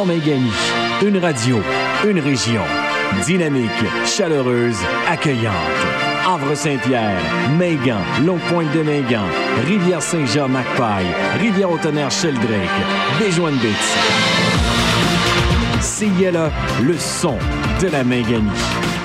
Mingani. Une radio, une région. Dynamique, chaleureuse, accueillante. Havre-Saint-Pierre, Mingan, Longue-Pointe-de-Mingan, Rivière-Saint-Jean-Macpaille, Rivière-au-Tonnerre-Sheldrake, Béjoine-Bétis. CILA, le son de la Minganie.